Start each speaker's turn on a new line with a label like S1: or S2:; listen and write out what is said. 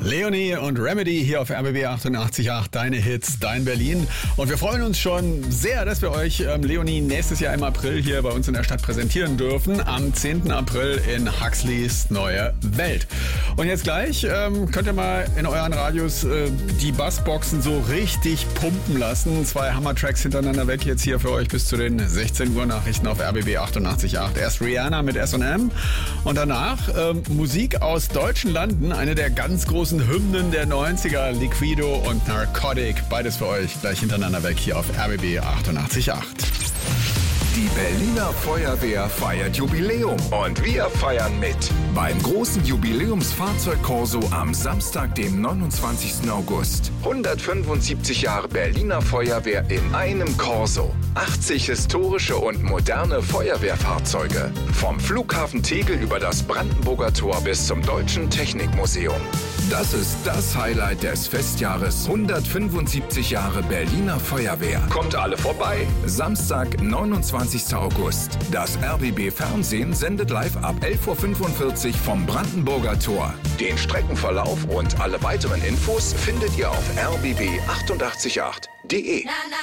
S1: Leonie und Remedy hier auf RBB 88.8, deine Hits, dein Berlin. Und wir freuen uns schon sehr, dass wir euch Leonie nächstes Jahr im April hier bei uns in der Stadt präsentieren dürfen. Am 10. April in Huxleys Neue Welt. Und jetzt gleich könnt ihr mal in euren Radios die Bassboxen so richtig pumpen lassen. 2 Hammer-Tracks hintereinander weg jetzt hier für euch bis zu den 16 Uhr Nachrichten auf RBB 88.8. Erst Rihanna mit S&M und danach Musik aus deutschen Landen, eine der ganz großen Hymnen der 90er, Liquido und Narcotic. Beides für euch gleich hintereinander weg hier auf RBB 88.8.
S2: Die Berliner Feuerwehr feiert Jubiläum und wir feiern mit. Beim großen Jubiläumsfahrzeugkorso am Samstag, dem 29. August. 175 Jahre Berliner Feuerwehr in einem Korso. 80 historische und moderne Feuerwehrfahrzeuge. Vom Flughafen Tegel über das Brandenburger Tor bis zum Deutschen Technikmuseum. Das ist das Highlight des Festjahres 175 Jahre Berliner Feuerwehr. Kommt alle vorbei. Samstag, 29. August. Das RBB Fernsehen sendet live ab 11.45 Uhr vom Brandenburger Tor. Den Streckenverlauf und alle weiteren Infos findet ihr auf rbb888.de.